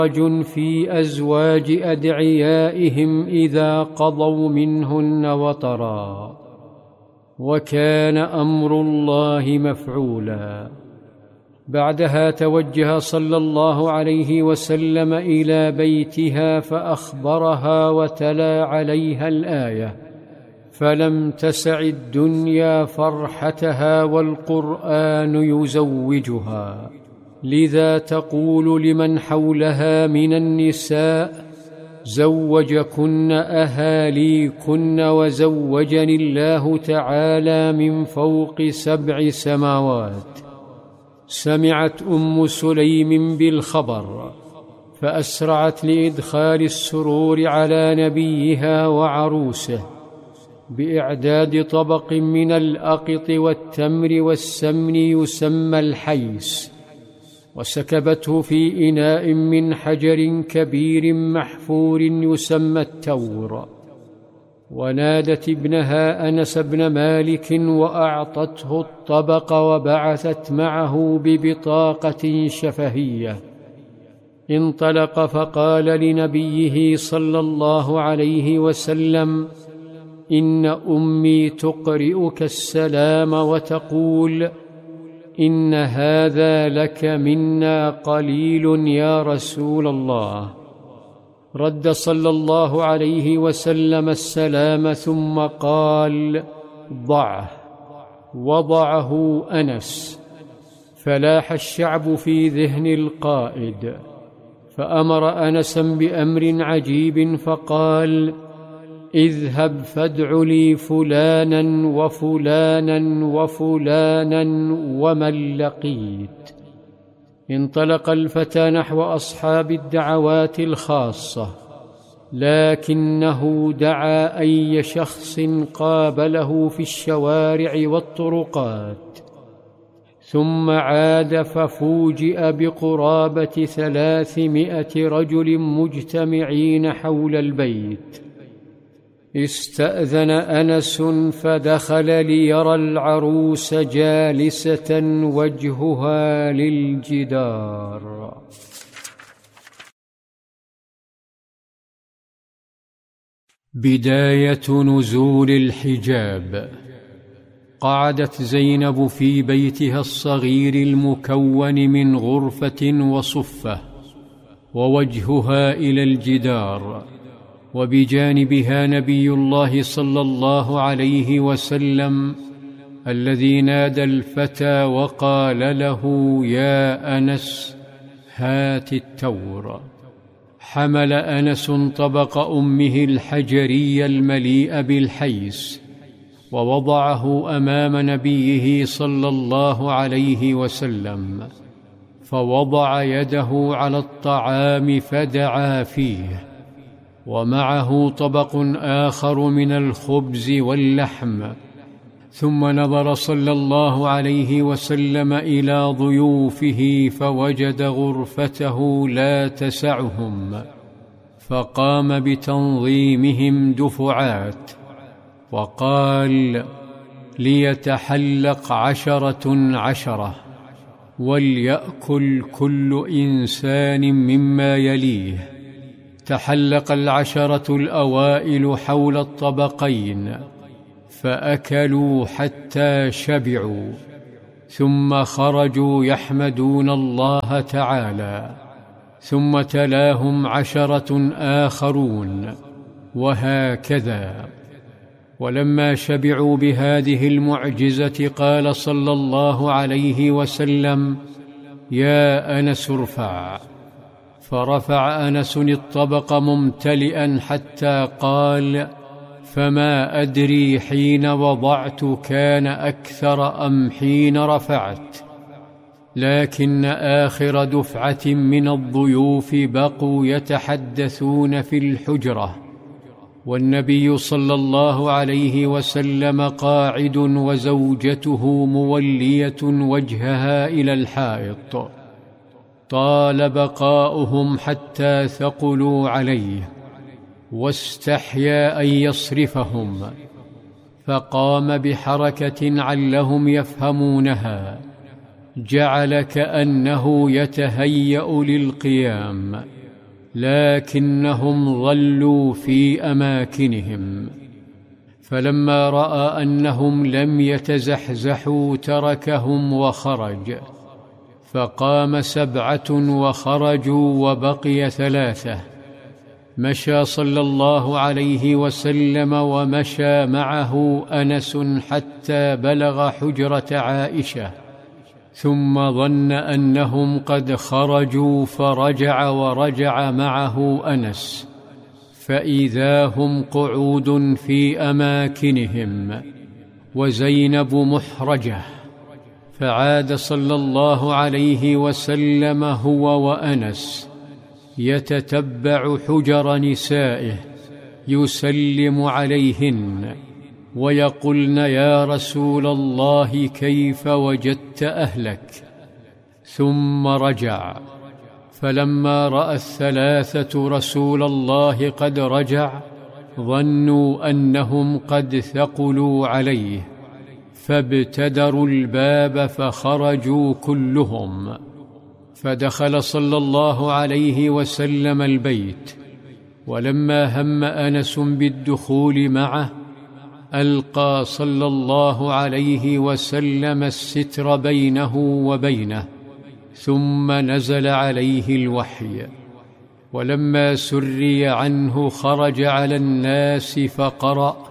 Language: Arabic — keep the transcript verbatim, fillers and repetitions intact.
حرج في أزواج أدعيائهم إذا قضوا منهن وطرا، وكان أمر الله مفعولا. بعدها توجه صلى الله عليه وسلم إلى بيتها فأخبرها وتلا عليها الآية: فلم تسع الدنيا فرحتها والقرآن يزوجها، لذا تقول لمن حولها من النساء: زوجكن أهاليكن وزوجني الله تعالى من فوق سبع سماوات. سمعت أم سليم بالخبر فأسرعت لإدخال السرور على نبيها وعروسه بإعداد طبق من الأقط والتمر والسمن يسمى الحيس، وسكبته في إناء من حجر كبير محفور يسمى التور، ونادت ابنها أنس بن مالك وأعطته الطبق، وبعثت معه ببطاقة شفهية. انطلق فقال لنبيه صلى الله عليه وسلم: إن أمي تقرئك السلام وتقول: إن هذا لك منا قليل يا رسول الله. رد صلى الله عليه وسلم السلام ثم قال: ضعه. وضعه أنس. فلاح الشعب في ذهن القائد، فأمر أنسا بأمر عجيب فقال: اذهب فادع لي فلانا وفلانا وفلانا ومن لقيت. انطلق الفتى نحو أصحاب الدعوات الخاصة، لكنه دعا أي شخص قابله في الشوارع والطرقات، ثم عاد ففوجئ بقرابة ثلاثمائة رجل مجتمعين حول البيت. استأذن أنس فدخل ليرى العروس جالسة وجهها للجدار. بداية نزول الحجاب. قعدت زينب في بيتها الصغير المكون من غرفة وصفة، ووجهها إلى الجدار، وبجانبها نبي الله صلى الله عليه وسلم الذي نادى الفتى وقال له: يا أنس هات التور. حمل أنس طبق أمه الحجري المليء بالحيس ووضعه أمام نبيه صلى الله عليه وسلم، فوضع يده على الطعام فدعا فيه، ومعه طبق آخر من الخبز واللحم. ثم نظر صلى الله عليه وسلم إلى ضيوفه فوجد غرفته لا تسعهم، فقام بتنظيمهم دفعات وقال: ليتحلق عشرة عشرة، وليأكل كل إنسان مما يليه. تحلق العشرة الأوائل حول الطبقين فأكلوا حتى شبعوا، ثم خرجوا يحمدون الله تعالى، ثم تلاهم عشرة آخرون، وهكذا. ولما شبعوا بهذه المعجزة قال صلى الله عليه وسلم: يا أنس ارفع. فرفع أنس الطبق ممتلئا حتى قال: فما أدري حين وضعت كان أكثر أم حين رفعت، لكن آخر دفعة من الضيوف بقوا يتحدثون في الحجرة، والنبي صلى الله عليه وسلم قاعد وزوجته مولية وجهها إلى الحائط. طال بقاؤهم حتى ثقلوا عليه، واستحيا أن يصرفهم، فقام بحركة علهم لكنهم ظلوا في أماكنهم. فلما رأى أنهم لم يتزحزحوا تركهم وخرج، فقام سبعة وخرجوا وبقي ثلاثة. مشى صلى الله عليه وسلم ومشى معه أنس حتى بلغ حجرة عائشة، ثم ظن أنهم قد خرجوا فرجع ورجع معه أنس، فإذا هم قعود في أماكنهم وزينب محرجة. فعاد صلى الله عليه وسلم هو وأنس يتتبع حجر نسائه يسلم عليهن ويقولن: يا رسول الله، كيف وجدت أهلك؟ ثم رجع. فلما رأى الثلاثة رسول الله قد رجع ظنوا أنهم قد ثقلوا عليه، فابتدروا الباب فخرجوا كلهم. فدخل صلى الله عليه وسلم البيت، ولما هم أنس بالدخول معه ألقى صلى الله عليه وسلم الستر بينه وبينه، ثم نزل عليه الوحي. ولما سري عنه خرج على الناس فقرأ: